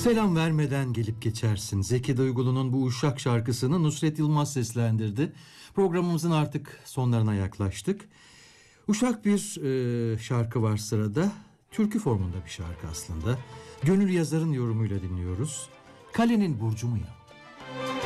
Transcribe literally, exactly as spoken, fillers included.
Selam vermeden gelip geçersin. Zeki Duygulu'nun bu Uşak şarkısını Nusret Yılmaz seslendirdi. Programımızın artık sonlarına yaklaştık. Uşak bir e, şarkı var sırada. Türkü formunda bir şarkı aslında. Gönül Yazar'ın yorumuyla dinliyoruz. Kalenin burcu muyum?